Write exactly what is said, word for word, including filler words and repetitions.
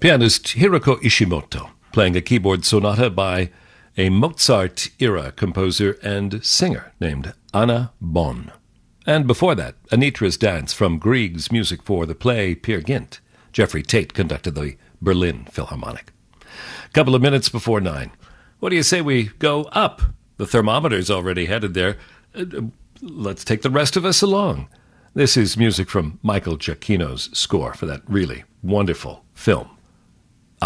Pianist Hiroko Ishimoto, playing a keyboard sonata by a Mozart-era composer and singer named Anna Bonn. And before that, Anitra's Dance from Grieg's music for the play Peer Gynt. Jeffrey Tate conducted the Berlin Philharmonic. A couple of minutes before nine. What do you say we go up? The thermometer's already headed there. Uh, let's take the rest of us along. This is music from Michael Giacchino's score for that really wonderful film,